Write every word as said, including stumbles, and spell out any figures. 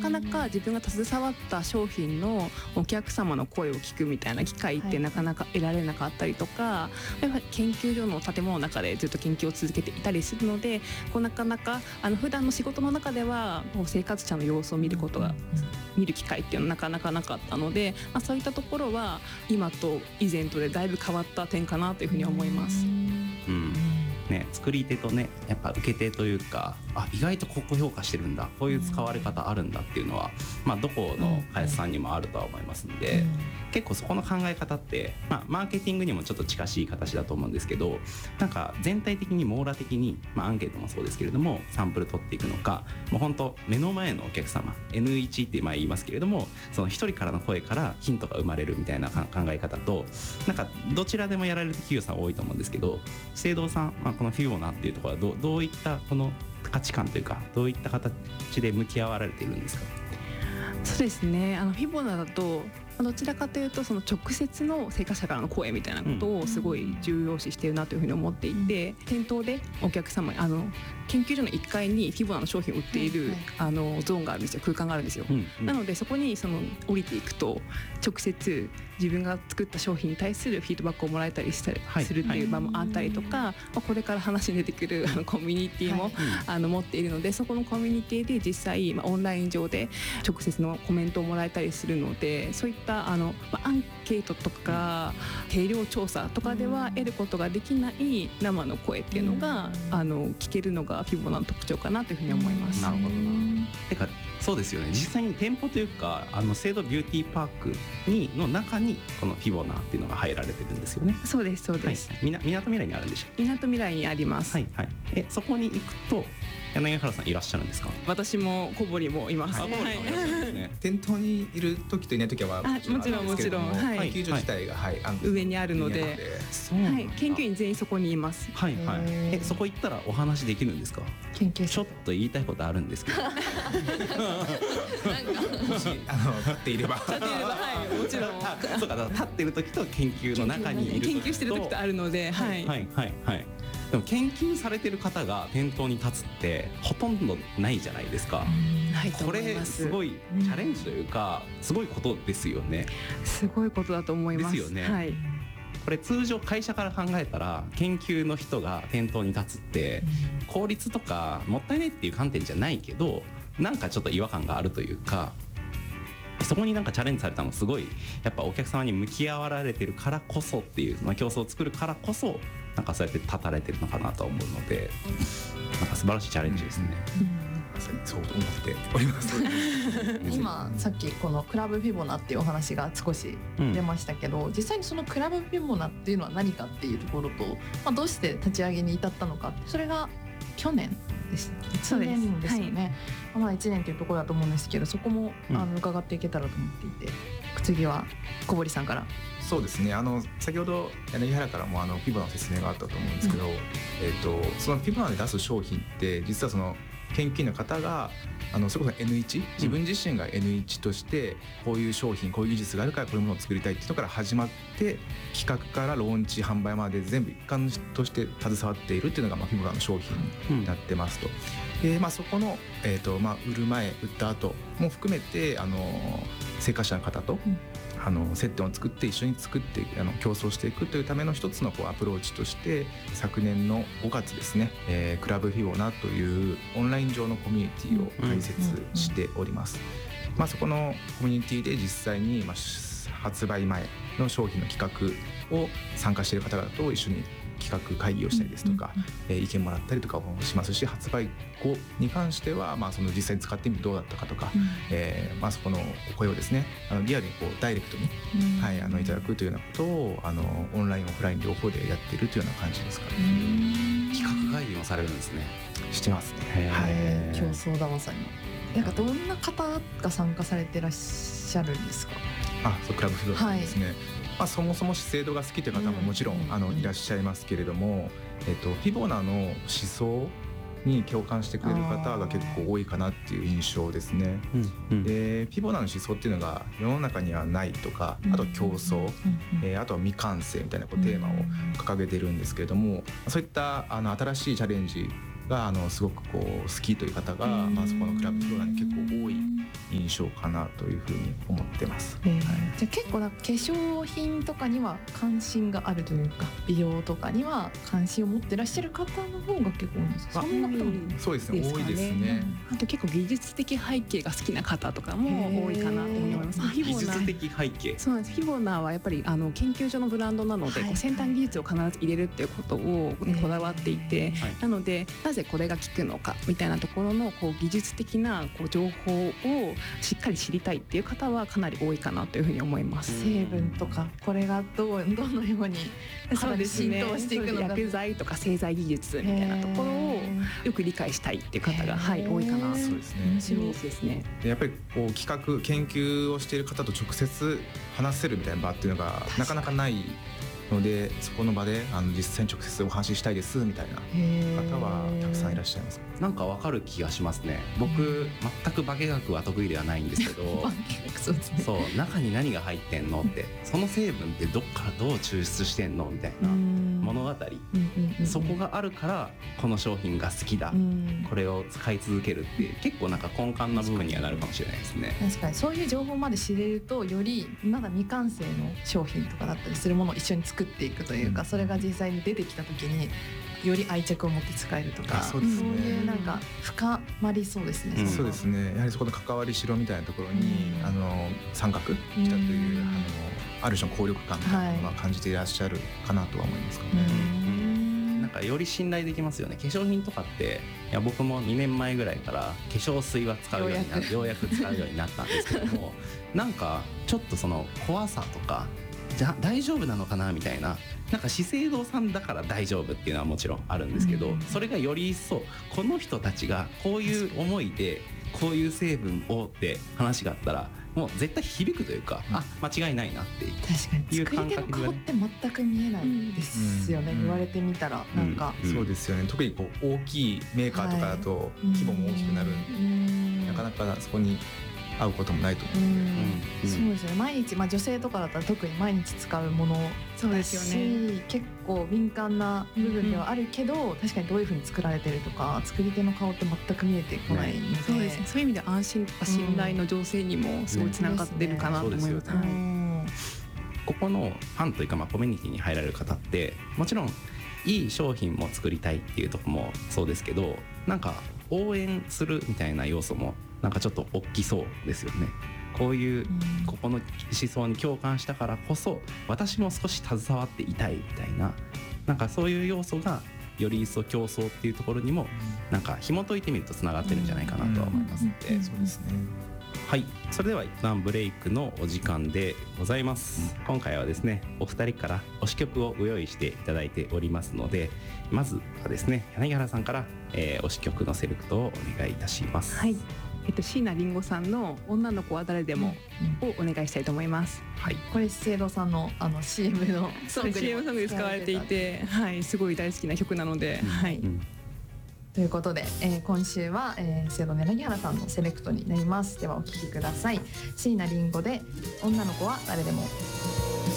かなか自分が携わった商品のお客様の声を聞くみたいな機会ってなかなか得られなかったりとか、やっぱり研究所の建物の中でずっと研究を続けていたりするので、こうなかなかあの普段の仕事の中ではこう生活者の様子を見ることが、見る機会っていうのはなかなかなかったので、まあ、そういったところは今と以前とでだいぶ変わった点かなというふうに思います。 うんね、作り手とねやっぱ受け手というか、あ意外とここ評価してるんだ、こういう使われ方あるんだっていうのは、まあ、どこの会社さんにもあるとは思いますので、結構そこの考え方って、まあ、マーケティングにもちょっと近しい形だと思うんですけど、なんか全体的に網羅的に、まあ、アンケートもそうですけれどもサンプル取っていくのか、もう本当目の前のお客様 エヌワン ってまあ言いますけれども、その一人からの声からヒントが生まれるみたいな考え方と、なんかどちらでもやられる企業さん多いと思うんですけど、資生堂さん、まあ、このフィボナっていうところは ど, どういったこの価値観というか、どういった形で向き合われているんですか？ そうですね、あのフィボナだとどちらかというとその直接の生活者からの声みたいなことをすごい重要視しているなというふうに思っていて、店頭でお客様にあの研究所のいっかいにフィボナの商品を売っている、はい、あのゾーンがあるんですよ、空間があるんですよ、うんうん、なのでそこにその降りていくと直接自分が作った商品に対するフィードバックをもらえたりしたりするっていう場もあったりとか、はいはい、まあ、これから話に出てくるあのコミュニティも、はい、あの持っているので、そこのコミュニティで実際、まあ、オンライン上で直接のコメントをもらえたりするので、そういったあの、まあ、アンケートとか定量調査とかでは得ることができない生の声っていうのがあの聞けるのがフィボナの特徴かなというふうに思います。 なるほどな。てかそうですよね、実際に店舗というかあの資生堂ビューティーパークにの中にこのフィボナっていうのが入られてるんですよね。 そうですそうです、 はい、みなみなとみらいにあるんでしょう。 みなとみらいにあります、 はいはい、えそこに行くと柳原さんいらっしゃるんですか？ 私も小堀もいます、 はい、はい、ね、 店頭にいる時といない時はもちろんあるんですけれども、 はい、 研究所自体が、はい、あの上にあるので、 そうなんだ、はい、 研究員全員そこにいます。 はいはい、えそこ行ったらお話できるんですか？ 研究ちょっと言いたいことあるんですけどなんかもしあの立っていれば立っていれば、はい、もちろんそうか、立ってる時と研究の中にいる研究してる時とあるので、 はいはいはいはい。でも研究されてる方が店頭に立つってほとんどないじゃないですか。 ないとこ思います。 れすごいチャレンジというか、うん、すごいことですよね。 すごいことだと思います。 ですよね。 はい、 これ通常会社から考えたら研究の人が店頭に立つって効率とかもったいないっていう観点じゃないけど、なんかちょっと違和感があるというか、そこになんかチャレンジされたのすごいやっぱお客様に向き合われてるからこそっていう、まあ、競争を作るからこそなんかそうやって立たれてるのかなと思うので、なんか素晴らしいチャレンジですね、 うん、そう思っております今さっきこのクラブフィボナっていうお話が少し出ましたけど、うん、実際にそのクラブフィボナっていうのは何かっていうところと、まあ、どうして立ち上げに至ったのか、それが去年ですいちねんですよね。はい、まあいちねんというところだと思うんですけど、そこもあの伺っていけたらと思っていて、うん、次は小堀さんから。 そうですね、あの先ほど柳原からもあのフィボナの説明があったと思うんですけど、うん、えー、とそのフィボナで出す商品って実はその研究員の方があのそれこそ エヌワン、自分自身が エヌワン としてこういう商品こういう技術があるからこういうものを作りたいっていうのから始まって、企画からローンチ販売まで全部一環として携わっているっていうのがまあフィボナの商品になってますと、うん、で、まあ、そこの、えーとまあ、売る前売った後も含めてあの生活者の方と、うん、あの接点を作って一緒に作ってあの競争していくというための一つのこうアプローチとして昨年のごがつですね、えー、クラブフィボナというオンライン上のコミュニティを開設しております、うんうんうん、まあ、そこのコミュニティで実際に、まあ、発売前の商品の企画を参加している方々と一緒に企画会議をしたりですとか、うんうんうん、えー、意見もらったりとかもしますし、発売後に関しては、まあ、その実際に使ってみてどうだったかとか、うん、えーまあ、そこのお声をですねあのリアルにこうダイレクトに、うん、はい、あのいただくというようなことをあのオンラインオフライン両方でやっているというような感じですかね。 企画会議もされるんですね。 してますね。 はい、競争だまさに。なんかどんな方が参加されてらっしゃるんですか？ あ、そうクラブフィボナですね、はい、まあ、そもそも資生堂が好きという方ももちろん、うん、あのいらっしゃいますけれども、えっと、フィボナの思想に共感してくれる方が結構多いかなっていう印象ですね、うんうん、でフィボナの思想っていうのが世の中にはないとか、あと競争、うんうん、えー、あとは未完成みたいなこうテーマを掲げているんですけれども、そういったあの新しいチャレンジがあのすごくこう好きという方が、まあ、そこのクラブフロアに結構多い印象かなというふうに思ってます、 えーはい、 じゃあ結構なんか化粧品とかには関心があるというか美容とかには関心を持ってらっしゃる方の方が結構多いんですか？ あそんなこともそうですね、 ですかね多いですね、 あと結構技術的背景が好きな方とかも多いかなと思います。 へーフィボナ技術的背景。 そうなんです。フィボナはやっぱりあの研究所のブランドなので、 はいこう先端技術を必ず入れるっていうことをこだわっていて、 はいなのでなぜこれが効くのかみたいなところのこう技術的なこう情報をしっかり知りたいっていう方はかなり多いかなというふうに思います。 成分とかこれがどうどのようにそうですね。 浸透していくのか薬剤とか製剤技術みたいなところをよく理解したいっていう方がはい多いかな。 そうですね面白いですね。 でやっぱりこう企画研究をしている方と直接話せるみたいな場っていうのがなかなかないので、そこの場であの実際に直接お話ししたいですみたいな方はたくさんいらっしゃいます。 なんかわかる気がしますね。僕全く化学は得意ではないんですけどそうですね。 そう中に何が入ってんのってその成分ってどっからどう抽出してんのみたいな物語、そこがあるからこの商品が好きだ、これを使い続けるって結構なんか根幹な部分にはなるかもしれないですね。 確かにそういう情報まで知れるとよりまだ未完成の商品とかだったりするものを一緒に作っていくというか、それが実際に出てきた時により愛着を持って使えるとか、 そうですね、 そういうなんか深まりそうですね、 うんそうですね、やはりそこの関わりしろみたいなところに、 うんあの参画したという、 うんあのある種の効力感みたいなものは感じていらっしゃるかなとは思いますかね。 うんなんかより信頼できますよね。化粧品とかっていや僕もにねんまえぐらいから化粧水は使うようになようやくようやく使うようになったんですけどもなんかちょっとその怖さとかじゃ大丈夫なのかなみたいな、なんか資生堂さんだから大丈夫っていうのはもちろんあるんですけど、 うんそれがより一層この人たちがこういう思いでこういう成分をって話があったらもう絶対響くというか、 うんあ間違いないなって確かにいう作り手の感覚で顔って全く見えないですよね、 うん言われてみたらなんか、 うんそうですよね、特にこう大きいメーカーとかだと規模も大きくなるんで、なかなかそこに会うこともないと思う。 うんうんそうですよね。毎日、まあ、女性とかだったら特に毎日使うものそうですよね。 し結構敏感な部分ではあるけど、確かにどういうふうに作られてるとか作り手の顔って全く見えてこないので、 そうですね。そういう意味で安心とか信頼の醸成にもすごいつながってるかなと思います。 うんそうですよねはいここのファンというかまあコミュニティに入られる方ってもちろんいい商品も作りたいっていうところもそうですけど、なんか応援するみたいな要素もなんかちょっと大きそうですよね。こういうここの思想に共感したからこそ私も少し携わっていたいみたいな、なんかそういう要素がより一層競争っていうところにもなんか紐解いてみるとつながってるんじゃないかなとは思いますので、 うんそうですね。 はい、それでは一旦ブレイクのお時間でございます。今回はですねお二人から推し曲をご用意していただいておりますので、まずはですね柳原さんから、えー、推し曲のセレクトをお願いいたします。 はい。えっと椎名林檎さんの女の子は誰でもをお願いしたいと思います。 はい、 これ資生堂さんのあの シーエム のソングにシーエム ソングで使われていて、はいすごい大好きな曲なので、はい。 うんということで、えー、今週は、えー、資生堂の柳原さんのセレクトになります。ではお聴きください。椎名林檎で女の子は誰でも。